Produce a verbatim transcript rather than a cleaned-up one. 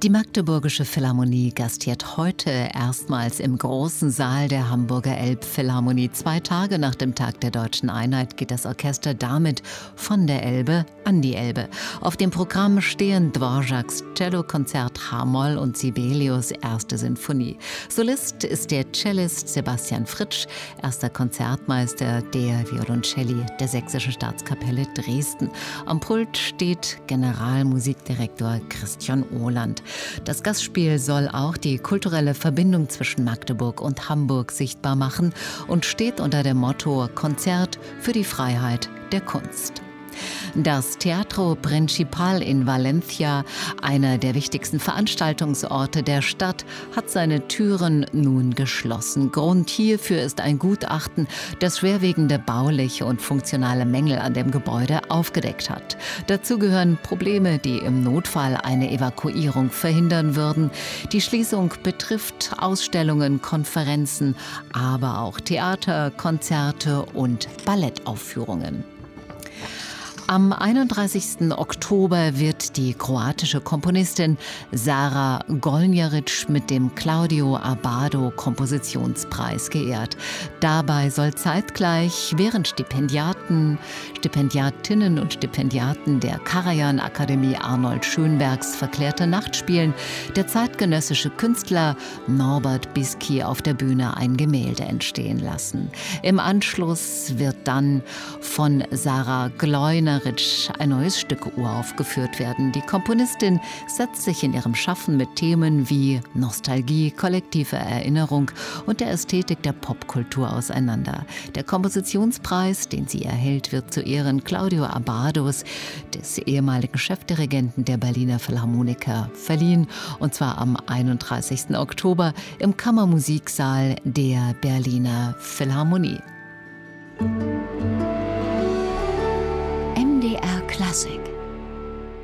Die Magdeburgische Philharmonie gastiert heute erstmals im großen Saal der Hamburger Elbphilharmonie. Zwei Tage nach dem Tag der Deutschen Einheit geht das Orchester damit von der Elbe an die Elbe. Auf dem Programm stehen Dvořáks Cellokonzert H-Moll und Sibelius Erste Sinfonie. Solist ist der Cellist Sebastian Fritsch, erster Konzertmeister der Violoncelli der Sächsischen Staatskapelle Dresden. Am Pult steht Generalmusikdirektor Christian Ohland. Das Gastspiel soll auch die kulturelle Verbindung zwischen Magdeburg und Hamburg sichtbar machen und steht unter dem Motto Konzert für die Freiheit der Kunst. Das Teatro Principal in Valencia, einer der wichtigsten Veranstaltungsorte der Stadt, hat seine Türen nun geschlossen. Grund hierfür ist ein Gutachten, das schwerwiegende bauliche und funktionale Mängel an dem Gebäude aufgedeckt hat. Dazu gehören Probleme, die im Notfall eine Evakuierung verhindern würden. Die Schließung betrifft Ausstellungen, Konferenzen, aber auch Theater, Konzerte und Ballettaufführungen. Am einunddreißigsten Oktober wird die kroatische Komponistin Sara Golnjerić mit dem Claudio Abbado Kompositionspreis geehrt. Dabei soll zeitgleich während Stipendiaten, Stipendiatinnen und Stipendiaten der Karajan-Akademie Arnold Schönbergs Verklärte Nacht spielen, der zeitgenössische Künstler Norbert Bisky auf der Bühne ein Gemälde entstehen lassen. Im Anschluss wird dann von Sara Golnjerić ein neues Stück uraufgeführt werden. Die Komponistin setzt sich in ihrem Schaffen mit Themen wie Nostalgie, kollektive Erinnerung und der Ästhetik der Popkultur auseinander. Der Kompositionspreis, den sie erhält, wird zu Ehren Claudio Abbados, des ehemaligen Chefdirigenten der Berliner Philharmoniker, verliehen, und zwar am einunddreißigsten Oktober im Kammermusiksaal der Berliner Philharmonie. M D R Klassik